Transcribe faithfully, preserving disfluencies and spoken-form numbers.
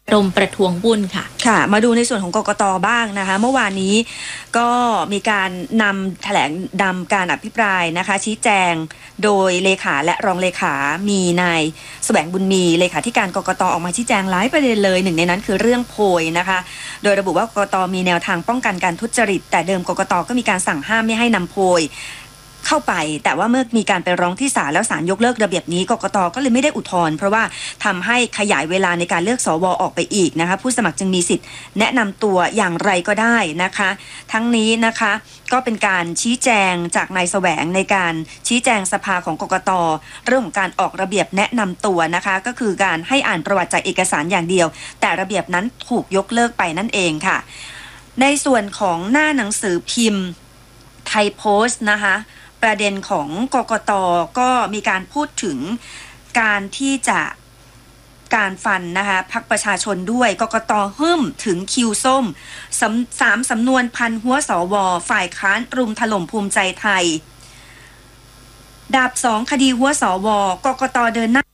รมประท้วงวุ่นค่ะค่ะมาดูในส่วนของกกต.บ้างนะคะเมื่อวานนี้ก็มีการนำแถลงนำการอภิปรายนะคะชี้แจงโดยเลขาและรองเลขามีนายแสวงบุญมีเลขาธิการกกต.ออกมาชี้แจงหลายประเด็นเลยหนึ่งในนั้นคือเรื่องโพยนะคะโดยระบุว่ากกต.มีแนวทางป้องกันการทุจริตแต่เดิมกกต.ก็มีการสั่งห้ามไม่ให้นำโพยเข้าไปแต่ว่าเมื่อมีการไปร้องที่ศาลแล้วศาลยกเลิกระเบียบนี้กกต.ก็เลยไม่ได้อุทธรณ์เพราะว่าทำให้ขยายเวลาในการเลือกสวออกไปอีกนะคะผู้สมัครจึงมีสิทธิ์แนะนำตัวอย่างไรก็ได้นะคะทั้งนี้นะคะก็เป็นการชี้แจงจากนายแสวงในการชี้แจงสภาของกกต.เรื่องของการออกระเบียบแนะนำตัวนะคะก็คือการให้อ่านประวัติจากเอกสารอย่างเดียวแต่ระเบียบนั้นถูกยกเลิกไปนั่นเองค่ะในส่วนของหน้าหนังสือพิมพ์ไทยโพสต์นะคะประเด็นของกกต.ก็มีการพูดถึงการที่จะการฟันนะคะพรรคประชาชนด้วยกกต.หึ่มถึงคิวส้มสำสามสำนวนพันหัวสวฝ่ายค้านรุมถล่มภูมิใจไทยดาบสองคดีหัวสวกกต.เดินหน้า